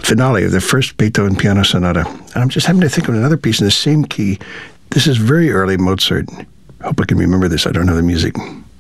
finale of the first Beethoven Piano Sonata. And I'm just having to think of another piece in the same key. This is very early Mozart. I hope I can remember this. I don't know the music.